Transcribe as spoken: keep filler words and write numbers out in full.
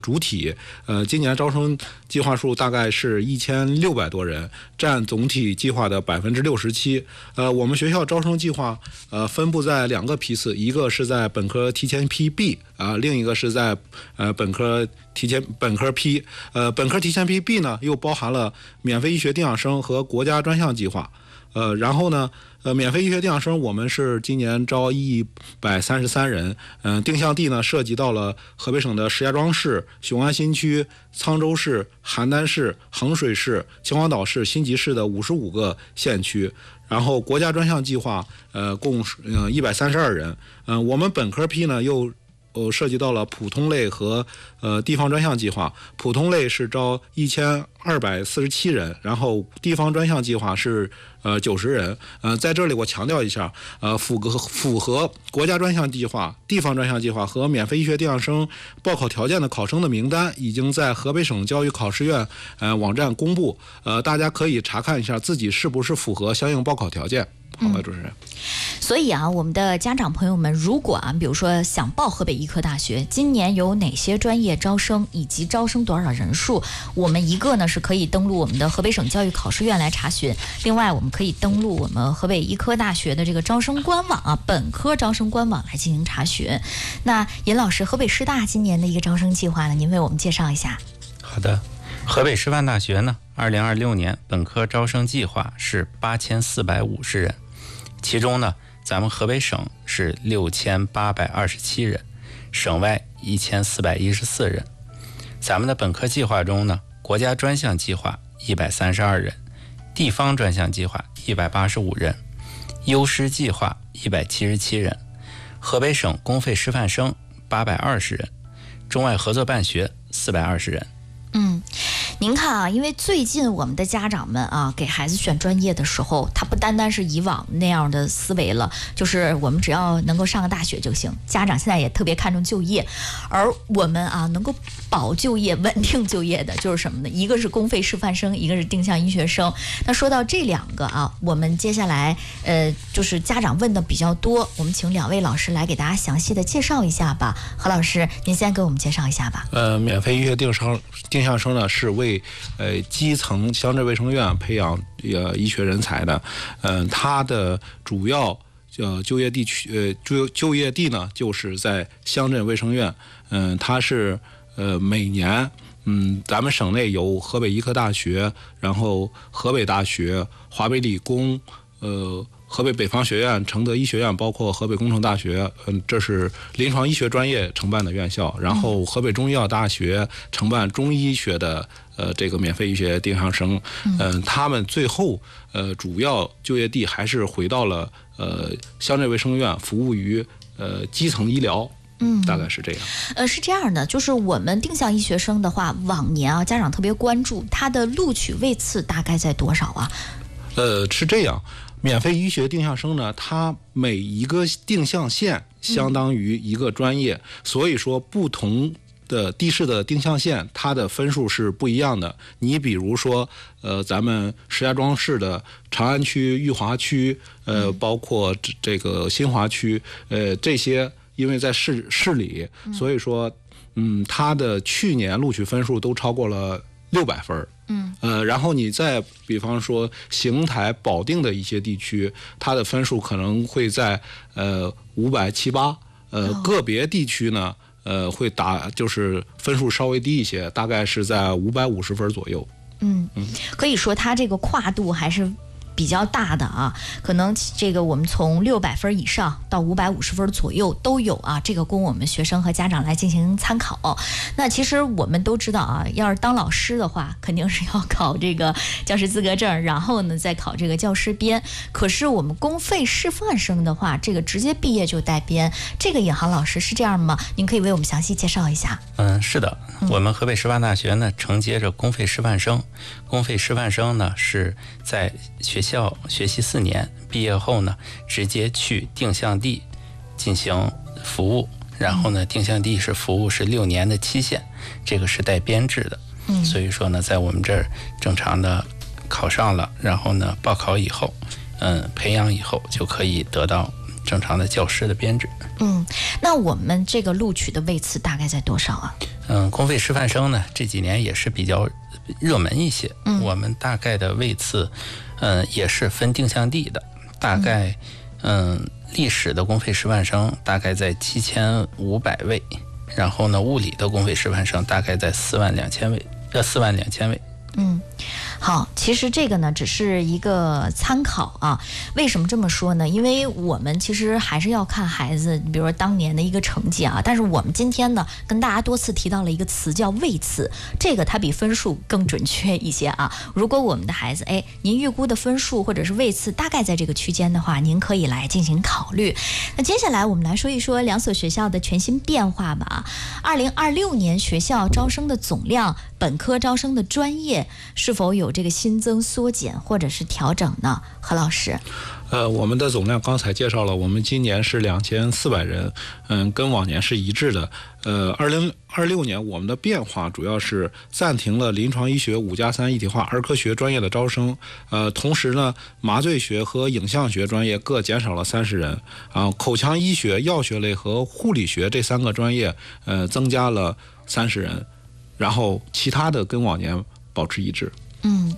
主体，呃，今年招生计划数大概是一千六百多人，占总体计划的百分之六十七。呃，我们学校招生计划呃分布在两个批次，一个是在本科提前批 B 啊、呃，另一个是在呃本科提前本科批。呃，本科提前批 B 呢，又包含了免费医学定向生和国家专项计划。呃，然后呢，呃，免费医学定向生我们是今年招一百三十三人，嗯、呃，定向地呢涉及到了河北省的石家庄市、雄安新区、沧州市、邯郸市、衡水市、秦皇岛市、新集市的五十五个县区。然后国家专项计划，呃，共呃一百三十二人。嗯、呃，我们本科批呢又。呃，涉及到了普通类和呃地方专项计划。普通类是招一千二百四十七人，然后地方专项计划是呃九十人。呃，在这里我强调一下，呃，符合符合国家专项计划、地方专项计划和免费医学定向生报考条件的考生的名单，已经在河北省教育考试院呃网站公布。呃，大家可以查看一下自己是不是符合相应报考条件。好的，主持人。 嗯、所以啊，我们的家长朋友们，如果啊，比如说想报河北医科大学，今年有哪些专业招生，以及招生多少人数，我们一个呢是可以登录我们的河北省教育考试院来查询，另外我们可以登录我们河北医科大学的这个招生官网啊，本科招生官网来进行查询。那尹老师，河北师大今年的一个招生计划呢，您为我们介绍一下。 好的。河北师范大学呢，二零二六年本科招生计划是八千四百五十人，其中呢，咱们河北省是六千八百二十七人，省外一千四百一十四人。咱们的本科计划中呢，国家专项计划一百三十二人，地方专项计划一百八十五人，优师计划一百七十七人，河北省公费师范生八百二十人，中外合作办学四百二十人。 嗯，您看啊，因为最近我们的家长们啊，给孩子选专业的时候，他不单单是以往那样的思维了，就是我们只要能够上个大学就行。家长现在也特别看重就业，而我们啊能够保就业、稳定就业的，就是什么呢？一个是公费师范生，一个是定向医学生。那说到这两个啊，我们接下来呃，就是家长问的比较多，我们请两位老师来给大家详细的介绍一下吧。何老师，您先给我们介绍一下吧。 呃，免费医学定生定向生呢，是为呃基层乡镇卫生院培养呃医学人才的。嗯、呃，它的主要呃就业地区呃就就业地呢，就是在乡镇卫生院。嗯、呃，它是呃每年嗯咱们省内有河北医科大学，然后河北大学、华北理工，呃。河北北方学院、承德医学院，包括河北工程大学，嗯，这是临床医学专业承办的院校。然后河北中医药大学承办中医学的呃这个免费医学定向生，嗯、呃，他们最后呃主要就业地还是回到了呃乡镇卫生院，服务于呃基层医疗。嗯，大概是这样。 呃，是这样的，就是我们定向医学生的话，往年啊家长特别关注，他的录取位次大概在多少啊？ 呃，是这样。免费医学定向生呢，它每一个定向线相当于一个专业，嗯、所以说不同的地市的定向线，它的分数是不一样的。你比如说，呃，咱们石家庄市的长安区、裕华区，呃，嗯、包括这个新华区，呃，这些因为在市市里，所以说，嗯，它的去年录取分数都超过了六百分。嗯，呃，然后你再比方说邢台、保定的一些地区，它的分数可能会在呃五百七八，呃，哦、个别地区呢，呃，会打就是分数稍微低一些，大概是在五百五十分左右。 嗯嗯，可以说它这个跨度还是比较大的啊，可能这个我们从六百分以上到五百五十分左右都有啊，这个供我们学生和家长来进行参考。那其实我们都知道啊，要是当老师的话，肯定是要考这个教师资格证，然后呢再考这个教师编。可是我们公费师范生的话，这个直接毕业就带编，这个尹航老师是这样吗？您可以为我们详细介绍一下。 嗯，是的，我们河北师范大学呢承接着公费师范生，公费师范生呢是在学校校学习四年，毕业后呢，直接去定向地进行服务。然后呢，定向地是服务是六年的期限，这个是带编制的。嗯，所以说呢，在我们这儿正常的考上了，然后呢，报考以后，嗯，培养以后就可以得到正常的教师的编制。 嗯，那我们这个录取的位次大概在多少啊？ 嗯，公费师范生呢这几年也是比较热门一些。 嗯， 我们大概的位次，嗯，也是分定向地的，大概嗯，历史的公费师范生大概在七千五百位，然后呢，物理的公费师范生大概在四万两千位，呃，四万两千位。 嗯，好，其实这个呢只是一个参考啊。为什么这么说呢？因为我们其实还是要看孩子，比如说当年的一个成绩啊。但是我们今天呢，跟大家多次提到了一个词叫位次，这个它比分数更准确一些啊。如果我们的孩子，哎，您预估的分数或者是位次大概在这个区间的话，您可以来进行考虑。那接下来我们来说一说两所学校的全新变化吧。二零二六年学校招生的总量，本科招生的专业是否有这个新增、缩减或者是调整呢？何老师， 呃，我们的总量刚才介绍了，我们今年是两千四百人，嗯，跟往年是一致的。呃，二零二六年我们的变化主要是暂停了临床医学五加三一体化儿科学专业的招生，呃，同时呢，麻醉学和影像学专业各减少了三十人，啊，口腔医学、药学类和护理学这三个专业，呃，增加了三十人，然后其他的跟往年保持一致。 嗯，